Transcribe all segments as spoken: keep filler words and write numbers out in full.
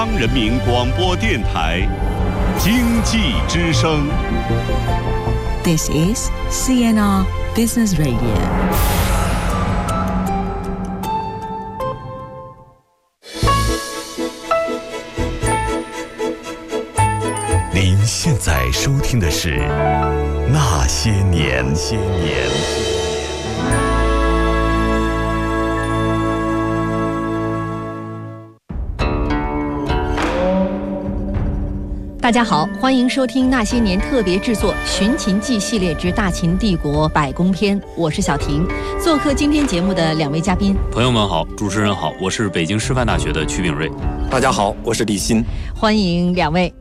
人民广播电台经济之声 This is C N R Business Radio。 您现在收听的是那些年些年。 大家好，欢迎收听那些年特别制作《寻秦记》系列之《大秦帝国百宫篇》，我是小婷。做客今天节目的两位嘉宾， 朋友们好，主持人好，我是北京师范大学的曲炳瑞。 大家好，我是李欣。 欢迎两位。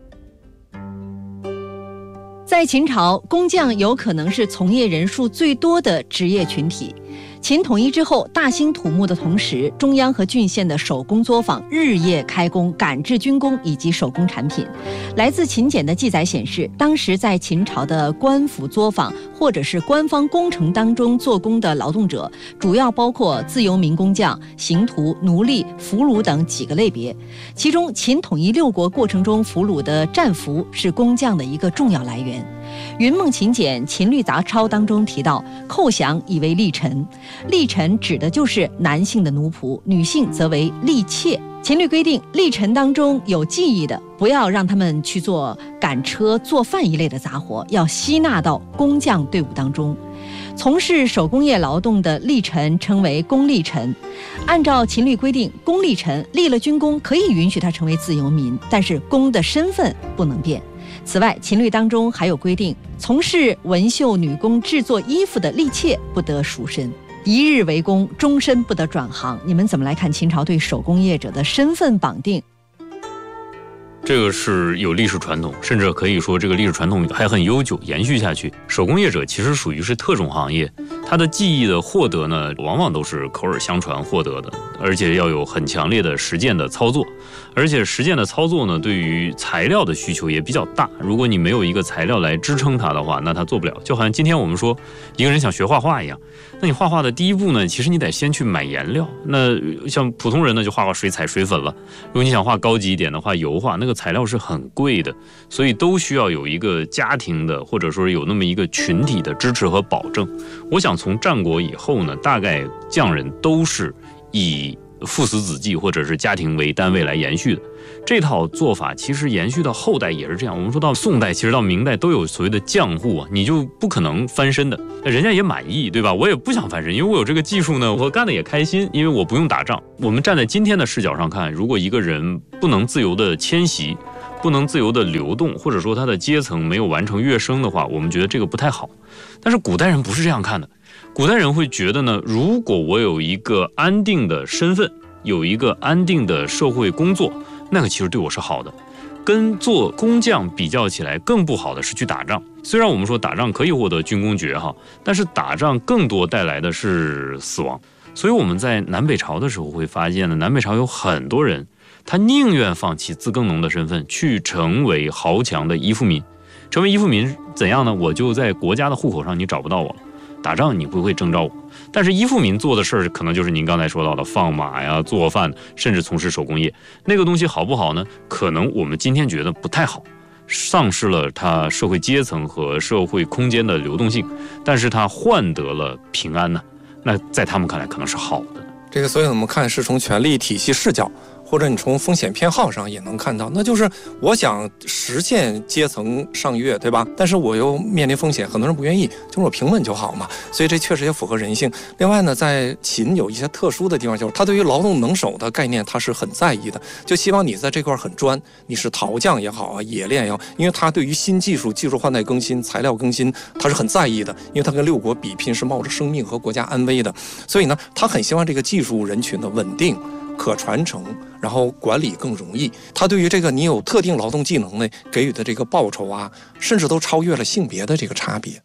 在秦朝，工匠有可能是从业人数最多的职业群体。秦统一之后，大兴土木的同时，中央和郡县的手工作坊日夜开工，赶制军工以及手工产品。来自秦简的记载显示，当时在秦朝的官府作坊或者是官方工程当中做工的劳动者，主要包括自由民工匠、刑徒、奴隶、俘虏等几个类别。其中，秦统一六国过程中俘虏的战俘是工匠的一个重要来源。云梦秦简《秦律杂抄》当中提到，寇降以为吏臣，吏臣指的就是男性的奴仆，女性则为吏妾。秦律规定，吏臣当中有技艺的，不要让他们去做赶车、做饭一类的杂活，要吸纳到工匠队伍当中。从事手工业劳动的吏臣称为工吏臣。按照秦律规定，工吏臣立了军功，可以允许他成为自由民，但是工的身份不能变。此外，秦律当中还有规定，从事纹绣女工制作衣服的吏妾不得赎身，一日为工，终身不得转行。你们怎么来看秦朝对手工业者的身份绑定？ 这个是有历史传统，甚至可以说这个历史传统还很悠久，延续下去。手工业者其实属于是特种行业，他的技艺的获得呢，往往都是口耳相传获得的，而且要有很强烈的实践的操作。而且实践的操作呢，对于材料的需求也比较大。如果你没有一个材料来支撑它的话，那它做不了。就好像今天我们说一个人想学画画一样，那你画画的第一步呢，其实你得先去买颜料。那像普通人呢，就画画水彩、水粉了。如果你想画高级一点的话，油画那个材料是很贵的，所以都需要有一个家庭的，或者说有那么一个群体的支持和保证。我想从战国以后呢，大概匠人都是以父死子继或者是家庭为单位来延续的。这套做法其实延续到后代也是这样。我们说到宋代，其实到明代都有所谓的匠户啊，你就不可能翻身的，人家也满意，对吧？我也不想翻身，因为我有这个技术呢，我干的也开心，因为我不用打仗。我们站在今天的视角上看，如果一个人不能自由的迁徙，不能自由的流动，或者说他的阶层没有完成跃升的话，我们觉得这个不太好。但是古代人不是这样看的，古代人会觉得呢，如果我有一个安定的身份，有一个安定的社会工作，那个其实对我是好的。跟做工匠比较起来，更不好的是去打仗。虽然我们说打仗可以获得军功爵哈，但是打仗更多带来的是死亡。所以我们在南北朝的时候会发现呢，南北朝有很多人，他宁愿放弃自耕农的身份，去成为豪强的依附民。成为依附民怎样呢？我就在国家的户口上你找不到我了，打仗你不会征召我。但是依附民做的事儿，可能就是您刚才说到的放马呀、做饭，甚至从事手工业。那个东西好不好呢？可能我们今天觉得不太好，丧失了它社会阶层和社会空间的流动性，但是它换得了平安呢。那在他们看来可能是好的。 这个，所以我们看是从权力体系视角，或者你从风险偏好上也能看到，那就是我想实现阶层上跃，对吧？但是我又面临风险，很多人不愿意，就是我平稳就好嘛。所以这确实也符合人性。另外呢，在秦有一些特殊的地方，就是他对于劳动能手的概念他是很在意的，就希望你在这块很专，你是陶匠也好啊，冶炼也好，因为他对于新技术、技术换代更新、材料更新，他是很在意的，因为他跟六国比拼是冒着生命和国家安危的，所以呢，他很希望这个技术人群的稳定、可传承，然后管理更容易。他对于这个你有特定劳动技能呢，给予的这个报酬啊，甚至都超越了性别的这个差别。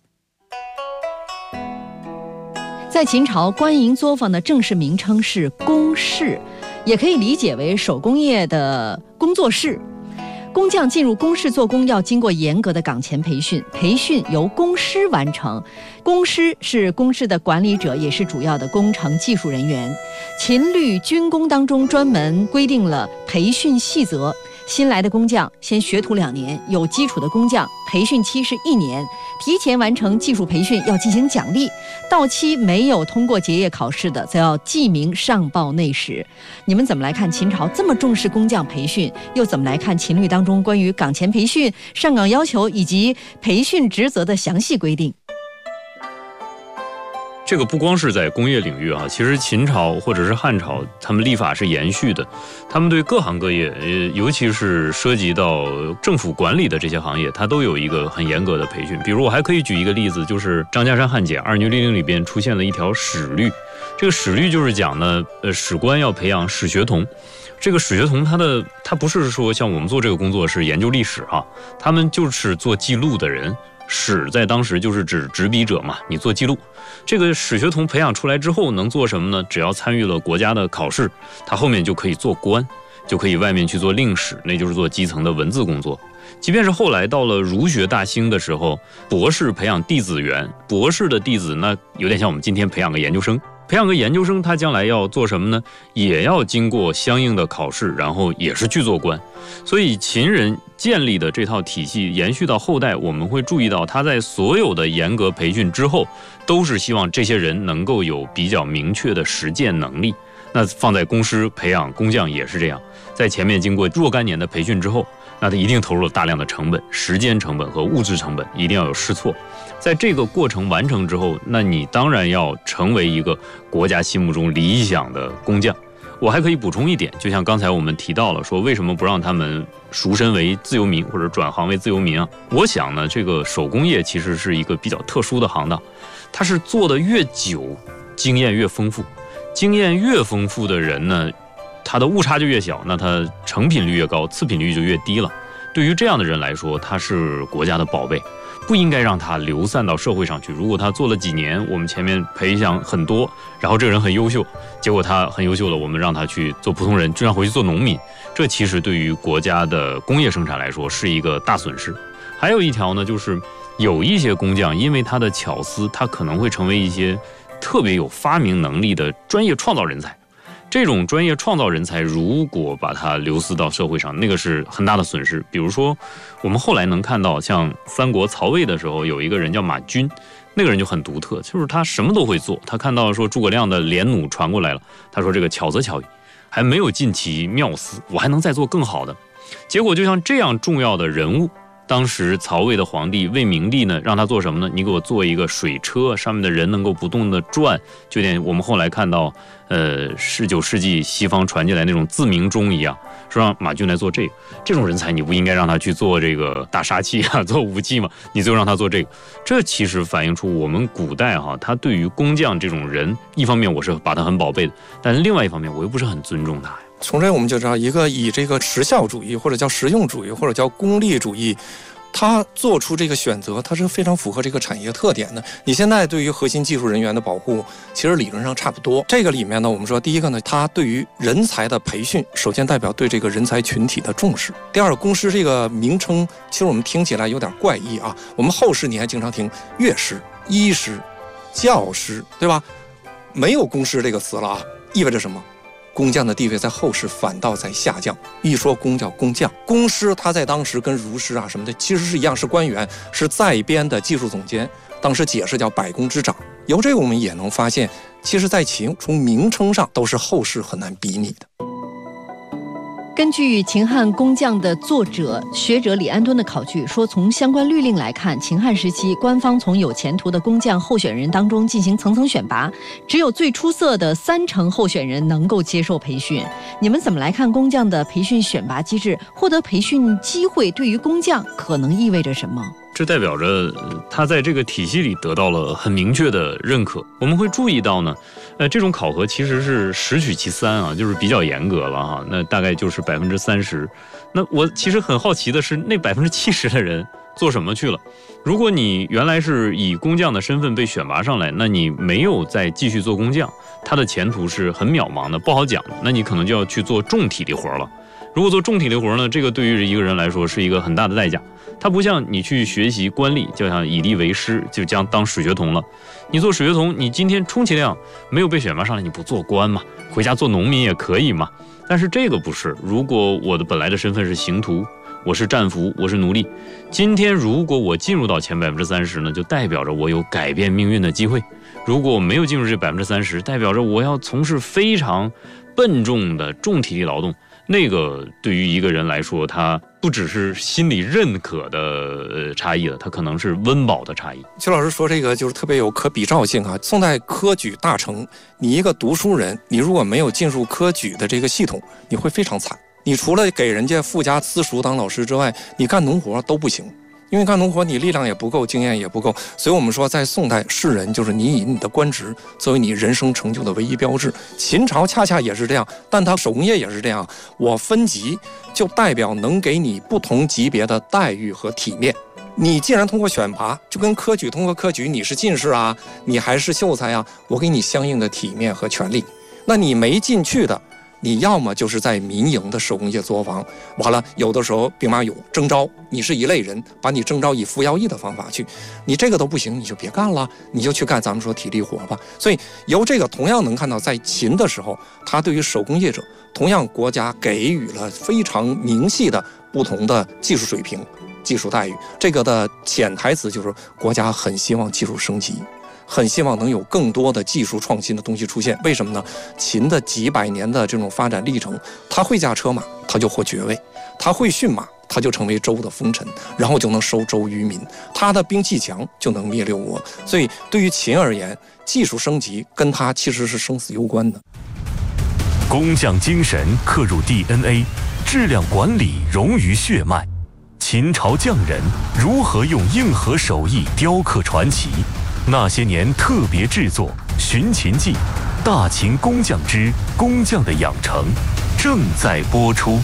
在秦朝，官营作坊的正式名称是工室，也可以理解为手工业的工作室。 工匠进入工室做工要经过严格的岗前培训，培训由工师完成。工师是工室的管理者，也是主要的工程技术人员。秦律军工当中专门规定了培训细则。新来的工匠先学徒两年，有基础的工匠培训期是一年，提前完成技术培训要进行奖励，到期没有通过结业考试的，则要记名上报内史。你们怎么来看秦朝这么重视工匠培训，又怎么来看秦律当中关于岗前培训、上岗要求以及培训职责的详细规定？ 这个不光是在工业领域啊，其实秦朝或者是汉朝，他们立法是延续的，他们对各行各业，呃，尤其是涉及到政府管理的这些行业，它都有一个很严格的培训。比如我还可以举一个例子，就是张家山汉简二牛律令里边出现了一条史律，这个史律就是讲呢，呃，史官要培养史学童。这个史学童他的他不是说像我们做这个工作是研究历史啊，他们就是做记录的人。史在当时就是指执笔者嘛，你做记录。这个史学童培养出来之后能做什么呢？只要参与了国家的考试，他后面就可以做官，就可以外面去做令史，那就是做基层的文字工作。即便是后来到了儒学大兴的时候，博士培养弟子员，博士的弟子那有点像我们今天培养个研究生。培养个研究生，他将来要做什么呢？也要经过相应的考试，然后也是去做官。所以秦人建立的这套体系延续到后代，我们会注意到他在所有的严格培训之后，都是希望这些人能够有比较明确的实践能力。那放在工师培养工匠也是这样，在前面经过若干年的培训之后，那他一定投入了大量的成本，时间成本和物质成本，一定要有试错。在这个过程完成之后，那你当然要成为一个国家心目中理想的工匠。我还可以补充一点，就像刚才我们提到了，说为什么不让他们赎身为自由民或者转行为自由民啊？我想呢，这个手工业其实是一个比较特殊的行当，它是做的越久，经验越丰富，经验越丰富的人呢，他的误差就越小，那他成品率越高，次品率就越低了。对于这样的人来说，他是国家的宝贝，不应该让他流散到社会上去。如果他做了几年，我们前面培养很多，然后这个人很优秀，结果他很优秀了，我们让他去做普通人，就让回去做农民，这其实对于国家的工业生产来说是一个大损失。还有一条呢，就是有一些工匠，因为他的巧思，他可能会成为一些特别有发明能力的专业创造人才。这种专业创造人才如果把它流失到社会上，那个是很大的损失。比如说我们后来能看到像三国曹魏的时候，有一个人叫马均，那个人就很独特，就是他什么都会做。他看到说诸葛亮的连弩传过来了，他说这个巧则巧矣，还没有尽其妙思，我还能再做更好的。结果就像这样重要的人物，当时曹魏的皇帝魏明帝呢，让他做什么呢？你给我做一个水车，上面的人能够不动的转，就点我们后来看到呃十九世纪西方传进来那种自鸣钟一样，说让马均来做这个。这种人才你不应该让他去做这个大杀器啊，做武器嘛，你最后让他做这个。这其实反映出我们古代哈，他对于工匠这种人，一方面我是把他很宝贝的，但是另外一方面我又不是很尊重他呀。 从这我们就知道，一个以这个实效主义或者叫实用主义或者叫功利主义，他做出这个选择，它是非常符合这个产业特点的。你现在对于核心技术人员的保护，其实理论上差不多。这个里面呢，我们说第一个呢，它对于人才的培训，首先代表对这个人才群体的重视。第二，工师这个名称，其实我们听起来有点怪异啊。我们后世你还经常听乐师、医师、教师，对吧？没有工师这个词了啊，意味着什么？工匠的地位在后世反倒在下降。一说工叫工匠，工师他在当时跟儒师啊什么的其实是一样，是官员，是在编的技术总监，当时解释叫百工之长。由这个我们也能发现，其实在秦从名称上都是后世很难比拟的。 根据秦汉工匠的作者学者李安敦的考据说，从相关律令来看，秦汉时期官方从有前途的工匠候选人当中进行层层选拔，只有最出色的三成候选人能够接受培训。你们怎么来看工匠的培训选拔机制？获得培训机会对于工匠可能意味着什么？ 这代表着他在这个体系里得到了很明确的认可。我们会注意到呢，呃，这种考核其实是十取其三啊，就是比较严格了哈。那大概就是百分之三十。那我其实很好奇的是，那百分之七十的人做什么去了？如果你原来是以工匠的身份被选拔上来，那你没有再继续做工匠，他的前途是很渺茫的，不好讲的。那你可能就要去做重体力活了。 如果做重体力活呢，这个对于一个人来说是一个很大的代价。它不像你去学习官吏，就像以吏为师，就将当水学童了。你做水学童，你今天充其量没有被选拔上来，你不做官嘛，回家做农民也可以嘛。但是这个不是，如果我的本来的身份是刑徒，我是战俘，我是奴隶，今天如果我进入到前百分之三十呢，就代表着我有改变命运的机会。如果我没有进入这百分之三十，代表着我要从事非常笨重的重体力劳动。那个对于一个人来说，他不只是心理认可的差异了，他可能是温饱的差异。 曲老师说这个就是特别有可比照性啊。宋代科举大成，你一个读书人，你如果没有进入科举的这个系统，你会非常惨。你除了给人家富家私塾当老师之外，你干农活都不行。因为干农活你力量也不够，经验也不够，所以我们说在宋代士人就是你以你的官职作为你人生成就的唯一标志。秦朝恰恰也是这样，但它手工业也是这样，我分级就代表能给你不同级别的待遇和体面。你既然通过选拔，就跟科举通过科举，你是进士啊，你还是秀才啊，我给你相应的体面和权利。那你没进去的，你要么就是在民营的手工业作坊，完了有的时候兵马俑征召，你是一类人，把你征召以服徭役的方法去，你这个都不行，你就别干了，你就去干咱们说体力活吧。所以由这个同样能看到，在秦的时候，他对于手工业者，同样国家给予了非常明细的不同的技术水平、技术待遇。这个的潜台词就是国家很希望技术升级，很希望能有更多的技术创新的东西出现。为什么呢？秦的几百年的这种发展历程，他会驾车马，他就获爵位；他会驯马，他就成为周的封臣，然后就能收周于民。他的兵器强，就能灭六国。所以对于秦而言，技术升级跟他其实是生死攸关的。 工匠精神刻入 D N A， 质量管理融于血脉。秦朝匠人如何用硬核手艺雕刻传奇？那些年特别制作《寻秦记》，大秦工匠之工匠的养成正在播出。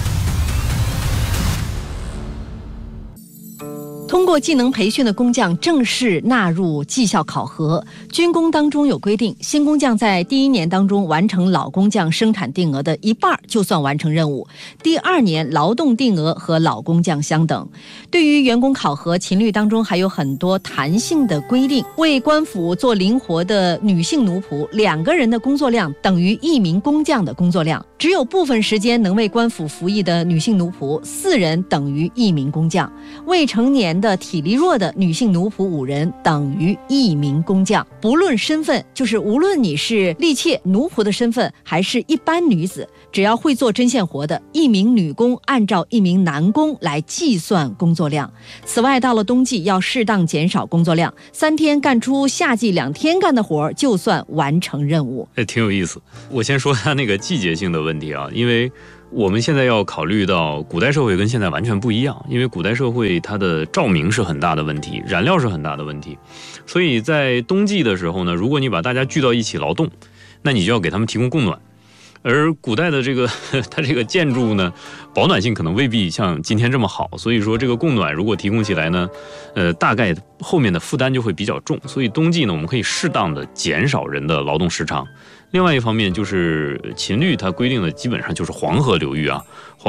通过技能培训的工匠正式纳入绩效考核。军工当中有规定，新工匠在第一年当中完成老工匠生产定额的一半就算完成任务，第二年劳动定额和老工匠相等。对于员工考核，秦律当中还有很多弹性的规定。为官府做灵活的女性奴仆，两个人的工作量等于一名工匠的工作量；只有部分时间能为官府服役的女性奴仆，四人等于一名工匠；未成年的体力弱的女性奴仆五人等于一名工匠。不论身份，就是无论你是隶妾、奴仆的身份，还是一般女子，只要会做针线活的，一名女工按照一名男工来计算工作量。此外，到了冬季要适当减少工作量，三天干出夏季两天干的活就算完成任务。 哎，挺有意思。我先说它那个季节性的问题啊，因为我们现在要考虑到古代社会跟现在完全不一样，因为古代社会它的照明是很大的问题，燃料是很大的问题，所以在冬季的时候呢，如果你把大家聚到一起劳动，那你就要给他们提供供暖。而古代的这个它这个建筑呢，保暖性可能未必像今天这么好，所以说这个供暖如果提供起来呢，呃，大概后面的负担就会比较重。所以冬季呢，我们可以适当的减少人的劳动时长。另外一方面就是秦律它规定的基本上就是黄河流域啊。